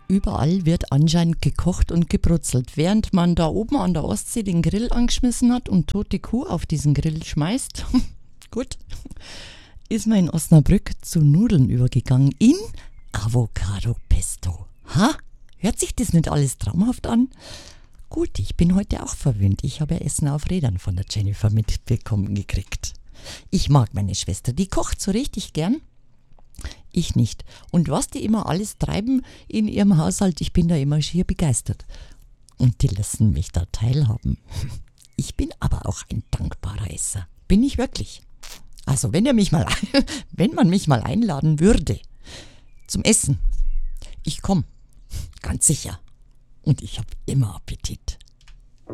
Überall wird anscheinend gekocht und gebrutzelt. Während man da oben an der Ostsee den Grill angeschmissen hat und tote Kuh auf diesen Grill schmeißt, gut, ist man in Osnabrück zu Nudeln übergegangen in Avocado Pesto. Ha? Hört sich das nicht alles traumhaft an? Gut, ich bin heute auch verwöhnt. Ich habe Essen auf Rädern von der Jennifer mitbekommen gekriegt. Ich mag meine Schwester, die kocht so richtig gern. Ich nicht. Und was die immer alles treiben in ihrem Haushalt, ich bin da immer schier begeistert. Und die lassen mich da teilhaben. Ich bin aber auch ein dankbarer Esser. Bin ich wirklich. Also wenn man mich mal einladen würde zum Essen, ich komme, ganz sicher. Und ich habe immer Appetit.